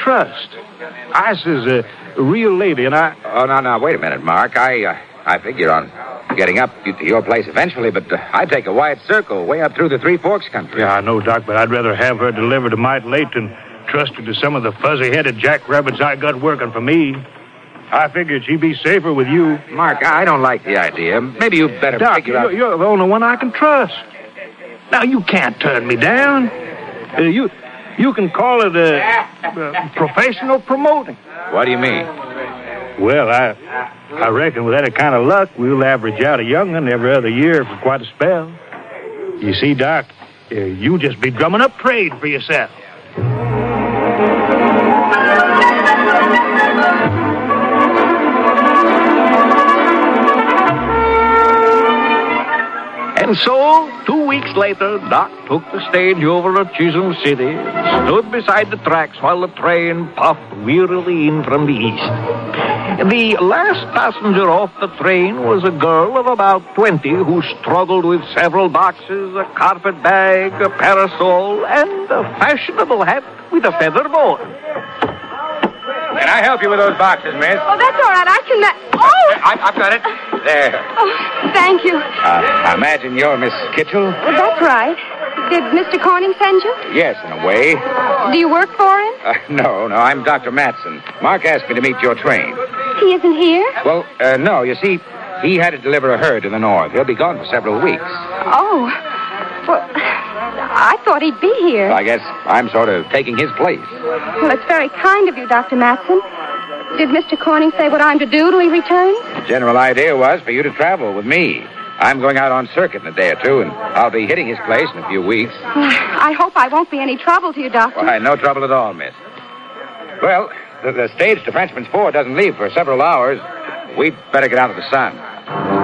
trust. Isa's a real lady, and I... Oh, no, wait a minute, Mark. I figure on getting up to your place eventually, but I'd take a wide circle way up through the Three Forks country. Yeah, I know, Doc, but I'd rather have her delivered to Mite Lake than trust her to some of the fuzzy-headed jackrabbits I got working for me. I figured she'd be safer with you. Mark, I don't like the idea. Maybe you better Doc, figure out... you're the only one I can trust. Now, you can't turn me down. You can call it professional promoting. What do you mean? Well, I reckon with that kind of luck, we'll average out a young'un every other year for quite a spell. You see, Doc, you'll just be drumming up trade for yourself. And so, 2 weeks later, Doc took the stage over to Chisholm City, stood beside the tracks while the train puffed wearily in from the east. The last passenger off the train was a girl of about 20 who struggled with several boxes, a carpet bag, a parasol, and a fashionable hat with a feather boa. Can I help you with those boxes, miss? Oh, that's all right. I can... I've got it. There. Oh, thank you. I imagine you're Miss Kitchell? Well, that's right. Did Mr. Corning send you? Yes, in a way. Do you work for him? No, I'm Dr. Matson. Mark asked me to meet your train. He isn't here? Well, no, you see, he had to deliver a herd to the north. He'll be gone for several weeks. Oh. Well, I thought he'd be here. I guess I'm sort of taking his place. Well, it's very kind of you, Dr. Matson. Did Mr. Corning say what I'm to do till he returns? The general idea was for you to travel with me. I'm going out on circuit in a day or two, and I'll be hitting his place in a few weeks. I hope I won't be any trouble to you, Doctor. Why, no trouble at all, miss. Well, the stage to Frenchman's Ford doesn't leave for several hours. We'd better get out of the sun.